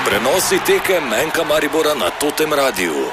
Prenosi tekem Enka Maribora na Totem Radiu.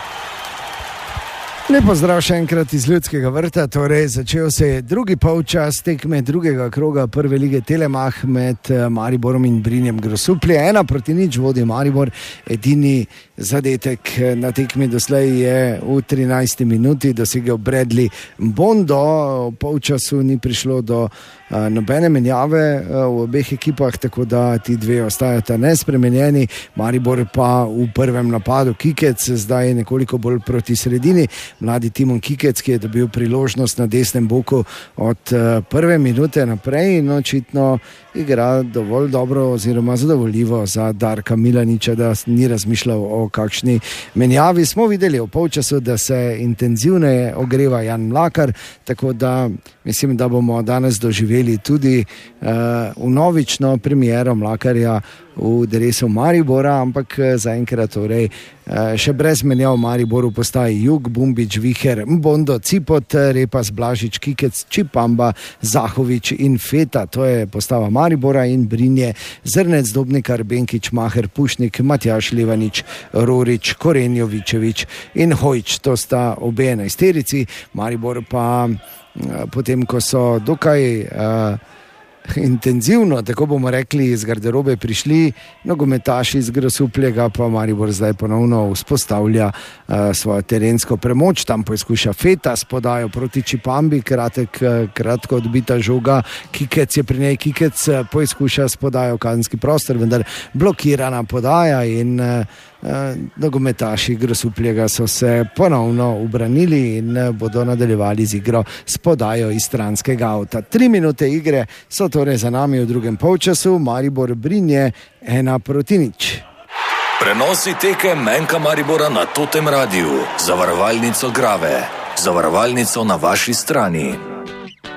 Lepo zdrav še enkrat iz Ljudskega vrta. Torej, začel se je drugi polčas tekme drugega kroga prve lige Telemach med Mariborom in Brinjem Grosuplje. 1-0 vodi Maribor. Edini zadetek na tekmi doslej je v 13. minuti dosegel Bradley Bondo. V polčasu ni prišlo do nobene menjave v obeh ekipah, tako da ti dve ostajata nespremenjeni. Maribor pa v prvem napadu Kikec, zdaj nekoliko bolj proti sredini. Mladi Timon Kikec, ki je dobil priložnost na desnem boku od prve minute naprej in očitno igra dovolj dobro oziroma zadovoljivo za Darka Milaniča, da ni razmišljal o kakšni menjavi. Smo videli v polčasu, da se intenzivneje ogreva Jan Mlakar, tako da mislim, da bomo danes doživeli tudi vnovično premiero Mlakarja v dresu Maribora, ampak zaenkrat torej še brez menjav Mariboru postaji Jug, Bumbič, Viher, Bondo, Cipot, Repas, Blažič, Kikec, Čipamba, Zahovič in Feta. To je postava Maribora in Brinje, Zrnec, Dobnikar, Benkič, Maher, Pušnik, Matjaž Levanič, Rorič, Korenjovičevič in Hojč. To sta obe enajsterici. Maribor pa potem, ko so dokaj intenzivno, tako bomo rekli, iz garderobe prišli nogometaši iz Grosuplja, pa Maribor zdaj ponovno vzpostavlja svojo terensko premoč. Tam poizkuša Feta s podajo proti Čipambi, kratko odbita žoga, Kikec je pri njej, Kikec poizkuša s podajo kazenski prostor, vendar blokirana podaja in nogometaši Grosuplja so se ponovno ubranili in bodo nadaljevali z igro s podajo iz stranskega avta. 3 minute igre so torej za nami v drugem polčasu. Maribor Brinje 1-0. Prenosi tekem Enka Maribora na Totem Radiu. Zavarovalnico Grave. Zavarovalnico na vaši strani.